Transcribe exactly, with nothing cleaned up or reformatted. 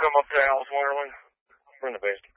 come up to Alice Wonderland? We're in the basement.